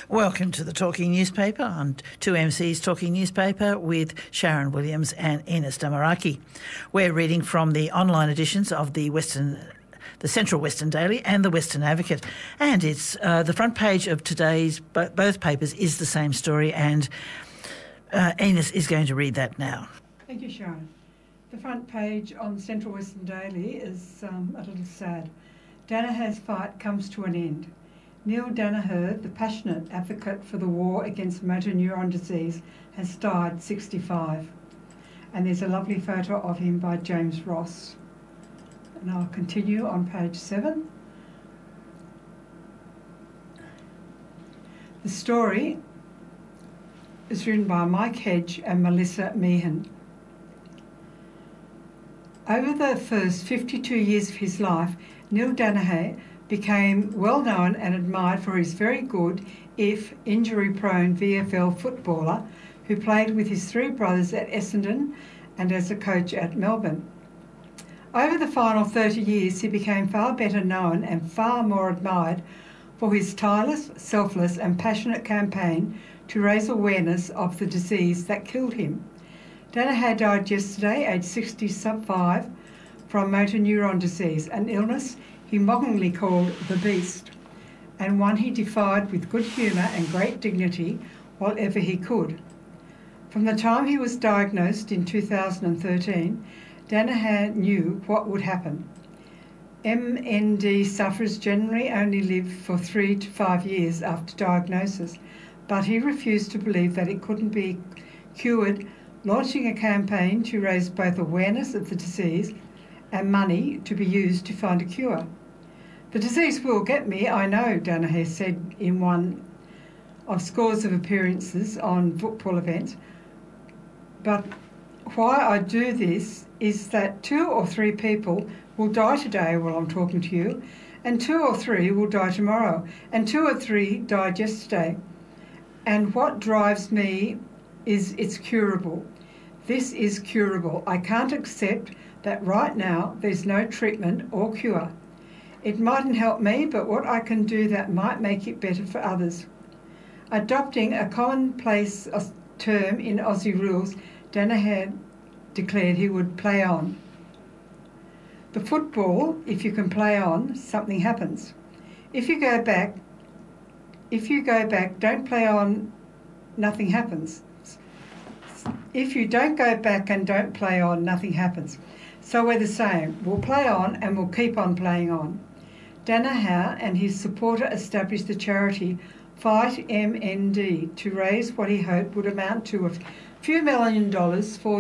Welcome to the Talking Newspaper on 2MC's Talking Newspaper with Sharon Williams and Enos Damaraki. We're reading from the online editions of the Central Western Daily and the Western Advocate. And it's the front page of today's, both papers is the same story, and Enos is going to read that now. Thank you, Sharon. The front page on Central Western Daily is a little sad. Danaher's fight comes to an end. Neil Danaher, the passionate advocate for the war against motor neuron disease, has died 65. And there's a lovely photo of him by James Ross. And I'll continue on page 7. The story is written by Mike Hedge and Melissa Meehan. Over the first 52 years of his life, Neil Danaher became well known and admired for his very good, if injury-prone VFL footballer who played with his three brothers at Essendon and as a coach at Melbourne. Over the final 30 years, he became far better known and far more admired for his tireless, selfless and passionate campaign to raise awareness of the disease that killed him. Danaher died yesterday, aged 65, from motor neuron disease, an illness he mockingly called the beast, and one he defied with good humour and great dignity whatever he could. From the time he was diagnosed in 2013, Danaher knew what would happen. MND sufferers generally only live for 3 to 5 years after diagnosis, but he refused to believe that it couldn't be cured, launching a campaign to raise both awareness of the disease and money to be used to find a cure. "The disease will get me, I know," Danaher said in one of scores of appearances on football events. "But why I do this is that 2 or 3 people will die today while I'm talking to you, and 2 or 3 will die tomorrow, and 2 or 3 died yesterday. And what drives me is it's curable. This is curable. I can't accept that right now there's no treatment or cure. It mightn't help me, but what I can do that might make it better for others." Adopting a commonplace term in Aussie rules, Danaher declared he would play on. The football, if you can play on, something happens. If you go back, don't play on, nothing happens. If you don't go back and don't play on, nothing happens. So we're the same. We'll play on and we'll keep on playing on. Danaher and his supporter established the charity Fight MND to raise what he hoped would amount to a few $1 million for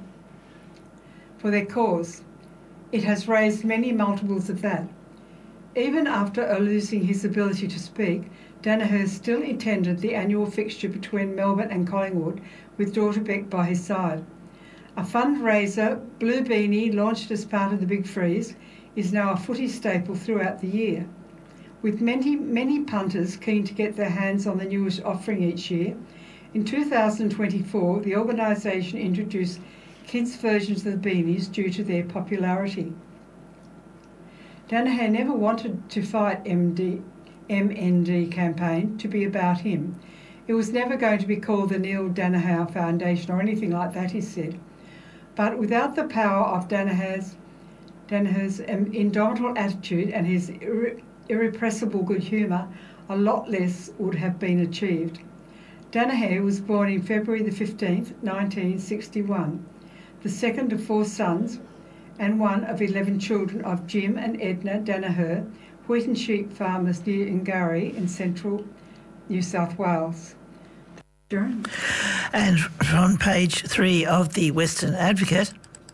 their cause. It has raised many multiples of that. Even after losing his ability to speak, Danaher still attended the annual fixture between Melbourne and Collingwood with daughter Beck by his side. A fundraiser, Blue Beanie, launched as part of the Big Freeze, is now a footy staple throughout the year. With many punters keen to get their hands on the newest offering each year, in 2024 the organisation introduced kids' versions of the beanies due to their popularity. Danaher never wanted to fight MND campaign to be about him. It was never going to be called the Neil Danaher Foundation or anything like that, he said. But without the power of Danaher's indomitable attitude and his irrepressible good humour, a lot less would have been achieved. Danaher was born in February the 15th, 1961, the second of 4 sons and one of 11 children of Jim and Edna Danaher, wheat and sheep farmers near Ingarry in central New South Wales. And on page 3 of the Western Advocate,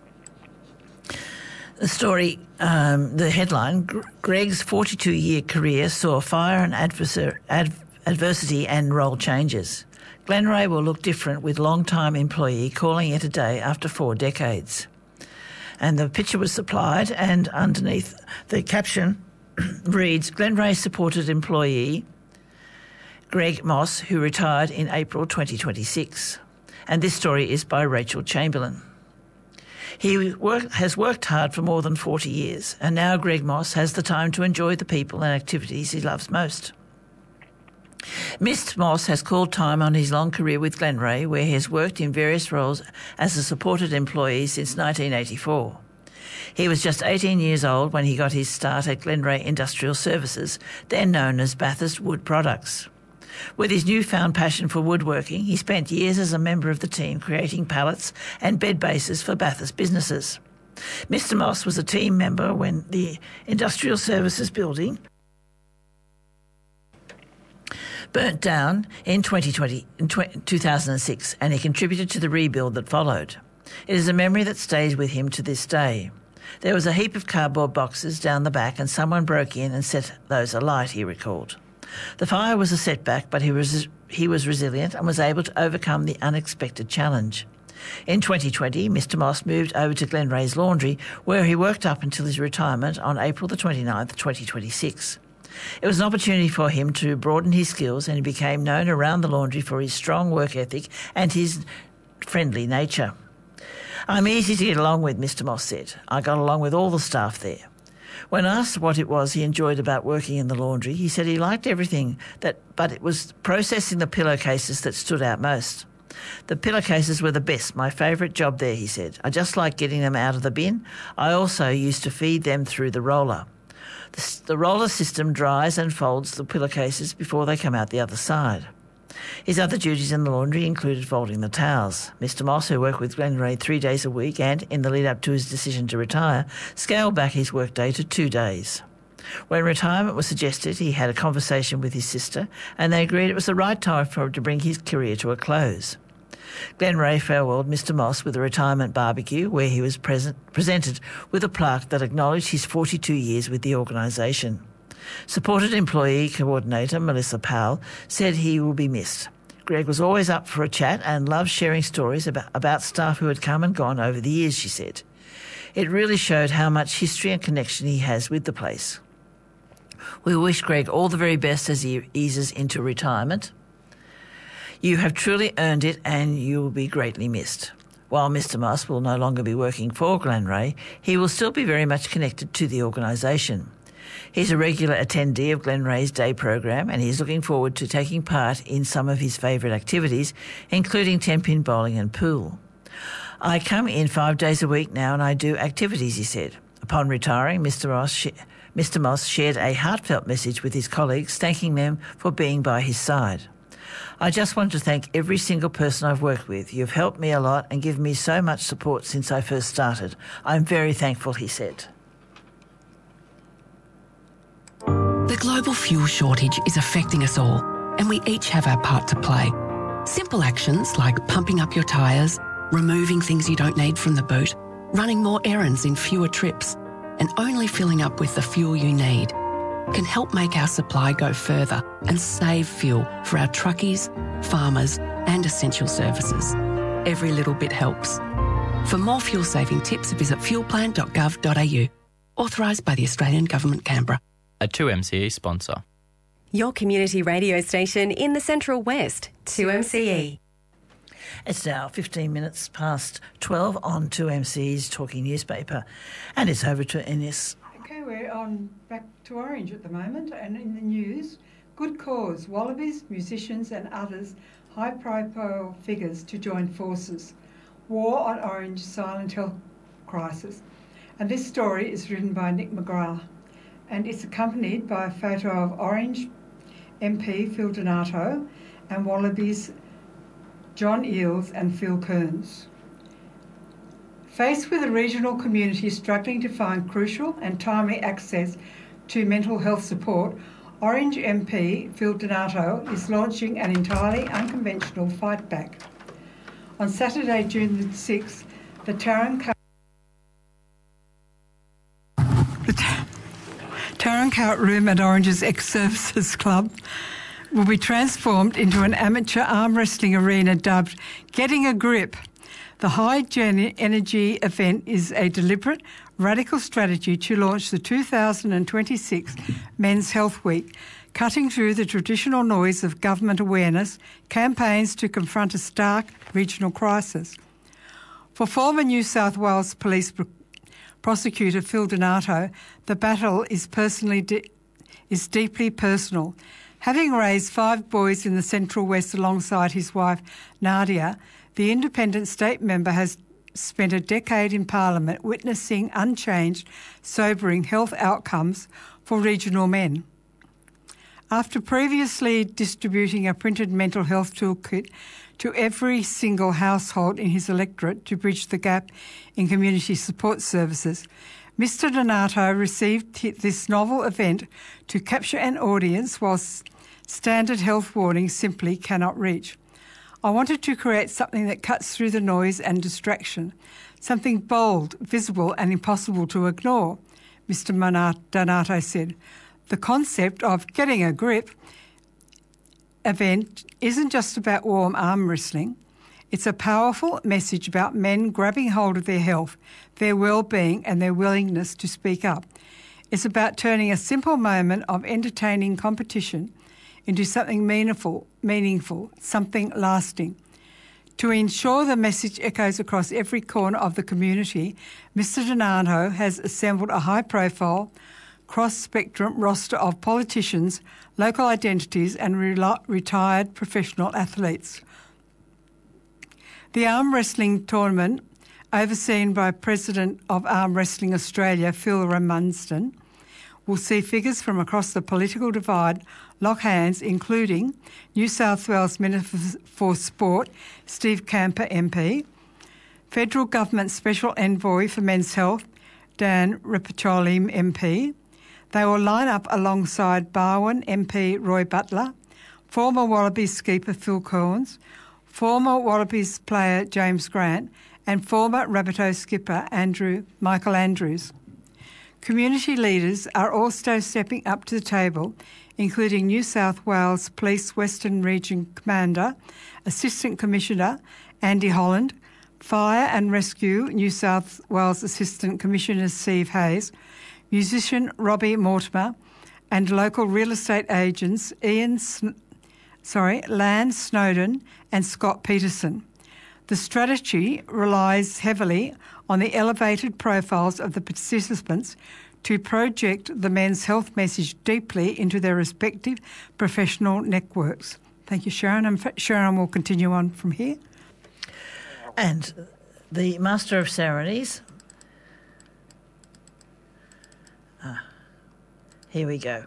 the story, the headline, Greg's 42-year career saw fire and adversity and role changes. Glenray will look different with long-time employee calling it a day after 4 decades. And the picture was supplied, and underneath the caption reads, Glenray supported employee Greg Moss, who retired in April 2026. And this story is by Rachel Chamberlain. He has worked hard for more than 40 years, and now Greg Moss has the time to enjoy the people and activities he loves most. Mr Moss has called time on his long career with Glenray, where he has worked in various roles as a supported employee since 1984. He was just 18 years old when he got his start at Glenray Industrial Services, then known as Bathurst Wood Products. With his newfound passion for woodworking, he spent years as a member of the team creating pallets and bed bases for Bathurst businesses. Mr Moss was a team member when the Industrial Services building burnt down in 2006, and he contributed to the rebuild that followed. It is a memory that stays with him to this day. There was a heap of cardboard boxes down the back and someone broke in and set those alight, he recalled. The fire was a setback, but he was resilient and was able to overcome the unexpected challenge. In 2020, Mr Moss moved over to Glenray's Laundry, where he worked up until his retirement on April the 29th, 2026. It was an opportunity for him to broaden his skills, and he became known around the laundry for his strong work ethic and his friendly nature. I'm easy to get along with, Mr Moss said. I got along with all the staff there. When asked what it was he enjoyed about working in the laundry, he said he liked everything, but it was processing the pillowcases that stood out most. The pillowcases were the best, my favourite job there, he said. I just like getting them out of the bin. I also used to feed them through the roller. The roller system dries and folds the pillowcases before they come out the other side. His other duties in the laundry included folding the towels. Mr Moss, who worked with Glenray 3 days a week and, in the lead-up to his decision to retire, scaled back his workday to 2 days. When retirement was suggested, he had a conversation with his sister and they agreed it was the right time for him to bring his career to a close. Glenray farewelled Mr Moss with a retirement barbecue where he was presented with a plaque that acknowledged his 42 years with the organisation. Supported employee coordinator Melissa Powell said he will be missed. Greg was always up for a chat and loved sharing stories about staff who had come and gone over the years, she said. It really showed how much history and connection he has with the place. We wish Greg all the very best as he eases into retirement. You have truly earned it and you will be greatly missed. While Mr Moss will no longer be working for Glenray, he will still be very much connected to the organisation. He's a regular attendee of Glenray's day program and he's looking forward to taking part in some of his favourite activities, including 10-pin bowling and pool. I come in 5 days a week now and I do activities, he said. Upon retiring, Mr Moss shared a heartfelt message with his colleagues, thanking them for being by his side. I just want to thank every single person I've worked with. You've helped me a lot and given me so much support since I first started. I'm very thankful, he said. The global fuel shortage is affecting us all, and we each have our part to play. Simple actions like pumping up your tyres, removing things you don't need from the boot, running more errands in fewer trips, and only filling up with the fuel you need can help make our supply go further and save fuel for our truckies, farmers, and essential services. Every little bit helps. For more fuel-saving tips, visit fuelplan.gov.au. Authorised by the Australian Government, Canberra. A 2MCE sponsor. Your community radio station in the Central West, 2MCE. It's now 15 minutes past 12 on 2MCE's Talking Newspaper, and it's over to Ines. Okay, we're on back to Orange at the moment, and in the news, good cause, wallabies, musicians and others, high-profile figures to join forces. War on Orange, silent health crisis. And this story is written by Nick McGrath, and it's accompanied by a photo of Orange MP Phil Donato and Wallabies John Eales and Phil Kearns. Faced with a regional community struggling to find crucial and timely access to mental health support, Orange MP Phil Donato is launching an entirely unconventional fight back. On Saturday, June the 6th, the Tarancout Room at Orange's Ex-Services Club will be transformed into an amateur arm wrestling arena dubbed Getting a Grip. The High Energy event is a deliberate, radical strategy to launch the 2026 Men's Health Week, cutting through the traditional noise of government awareness, campaigns to confront a stark regional crisis. For former New South Wales Police Prosecutor Phil Donato, the battle is deeply personal. Having raised 5 boys in the Central West alongside his wife Nadia, the independent state member has spent a decade in Parliament witnessing unchanged, sobering health outcomes for regional men. After previously distributing a printed mental health toolkit to every single household in his electorate to bridge the gap in community support services, Mr Donato received this novel event to capture an audience whilst standard health warnings simply cannot reach. I wanted to create something that cuts through the noise and distraction, something bold, visible and impossible to ignore, Mr Donato said. The concept of Getting a Grip event isn't just about warm arm wrestling. It's a powerful message about men grabbing hold of their health, their well-being and their willingness to speak up. It's about turning a simple moment of entertaining competition into something meaningful, something lasting. To ensure the message echoes across every corner of the community, Mr Donato has assembled a high-profile, cross-spectrum roster of politicians, local identities and retired professional athletes. The arm wrestling tournament, overseen by President of Arm Wrestling Australia, Phil Ramunsden, will see figures from across the political divide lock hands, including New South Wales Minister for Sport, Steve Camper MP, Federal Government Special Envoy for Men's Health, Dan Rapaccioli MP. They will line up alongside Barwon MP Roy Butler, former Wallabies skipper Phil Kearns, former Wallabies player James Grant and former Rabbitoh skipper Michael Andrews. Community leaders are also stepping up to the table, including New South Wales Police Western Region Commander, Assistant Commissioner Andy Holland, Fire and Rescue New South Wales Assistant Commissioner Steve Hayes, musician Robbie Mortimer, and local real estate agents Lan Snowden and Scott Peterson. The strategy relies heavily on the elevated profiles of the participants to project the men's health message deeply into their respective professional networks. Thank you, Sharon. And Sharon will continue on from here. And the Master of Ceremonies. Here we go.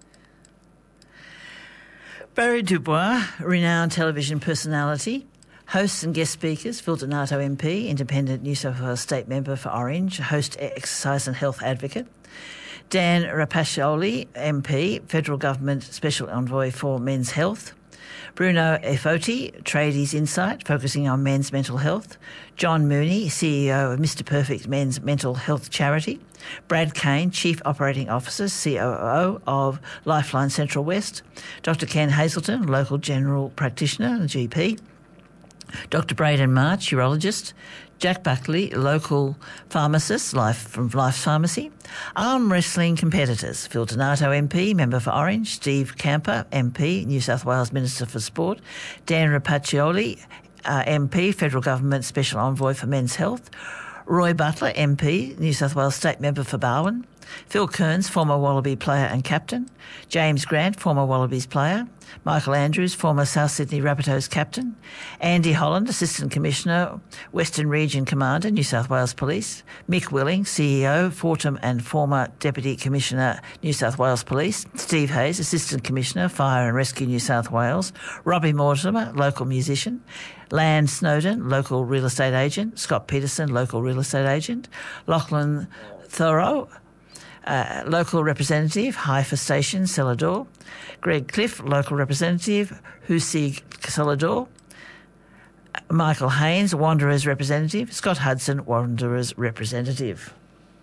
Barry Dubois, renowned television personality. Hosts and guest speakers, Phil Donato MP, Independent New South Wales State Member for Orange, Host Exercise and Health Advocate. Dan Rapaccioli MP, Federal Government Special Envoy for Men's Health. Bruno Efoti, Tradies Insight, focusing on men's mental health. John Mooney, CEO of Mr Perfect Men's Mental Health Charity. Brad Kane, Chief Operating Officer, COO of Lifeline Central West. Dr Ken Hazelton, Local General Practitioner, GP. Dr Braden March, urologist. Jack Buckley, local pharmacist, from Life Pharmacy. Arm wrestling competitors, Phil Donato MP, Member for Orange. Steve Camper, MP, New South Wales Minister for Sport. Dan Rapaccioli, MP, Federal Government Special Envoy for Men's Health. Roy Butler, MP, New South Wales State Member for Barwon. Phil Kearns, former Wallaby player and captain. James Grant, former Wallabies player. Michael Andrews, former South Sydney Rabbitohs captain. Andy Holland, Assistant Commissioner, Western Region Commander, New South Wales Police. Mick Willing, CEO, Fortum and former Deputy Commissioner, New South Wales Police. Steve Hayes, Assistant Commissioner, Fire and Rescue, New South Wales. Robbie Mortimer, local musician. Lan Snowden, local real estate agent. Scott Peterson, local real estate agent. Lachlan Thoreau, local representative, Haifa Station, Celador. Greg Cliff, local representative, Hussey, Celador. Michael Haynes, Wanderers representative. Scott Hudson, Wanderers representative.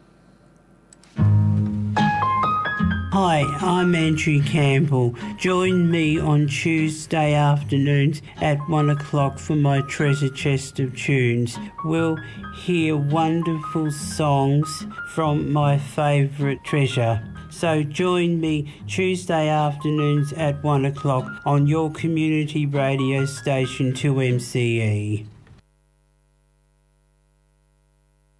Hi, I'm Andrew Campbell. Join me on Tuesday afternoons at 1 o'clock for my treasure chest of tunes. We'll hear wonderful songs from my favourite treasure. So join me Tuesday afternoons at 1 o'clock on your community radio station 2MCE.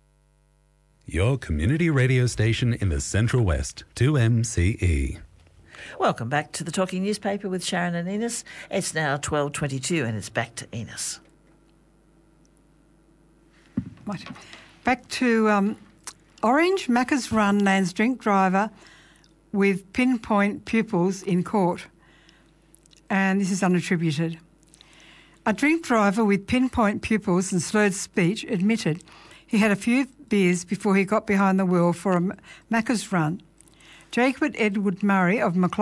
Your community radio station in the Central West, 2MCE. Welcome back to the Talking Newspaper with Sharon and Enos. It's now 12:22 and it's back to Enos. Right. Back to Orange. Macca's Run lands drink driver with pinpoint pupils in court. And this is unattributed. A drink driver with pinpoint pupils and slurred speech admitted he had a few beers before he got behind the wheel for a Macca's Run. Jacob Edward Murray of Maclaurin